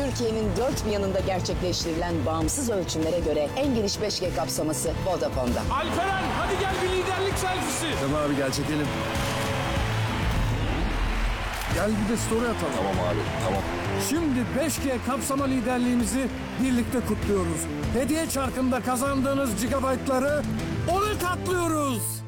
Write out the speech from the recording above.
Türkiye'nin dört bir yanında gerçekleştirilen bağımsız ölçümlere göre en geniş 5G kapsaması Vodafone'da. Alperen hadi gel bir liderlik selfisi. Tamam abi gel çekelim. Gel bir de story atalım. Tamam abi, tamam. Şimdi 5G kapsama liderliğimizi birlikte kutluyoruz. Hediye çarkında kazandığınız gigabaytları 10'a katlıyoruz.